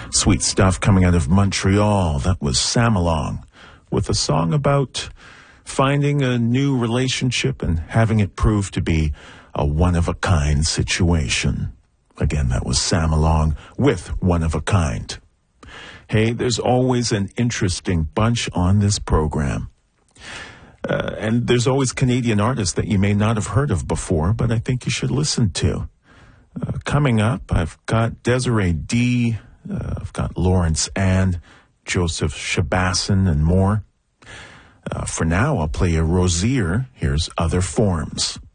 Sweet stuff coming out of Montreal. That was Samalong with a song about finding a new relationship and having it prove to be a one-of-a-kind situation. Again, that was Samalong with One of a Kind. Hey, there's always an interesting bunch on this program. And there's always Canadian artists that you may not have heard of before, but I think you should listen to. Coming up, I've got Desiree D., I've got Lawrence Ann, Joseph Shabasson, and more. For now, I'll play a Rosier. Here's Other Forms.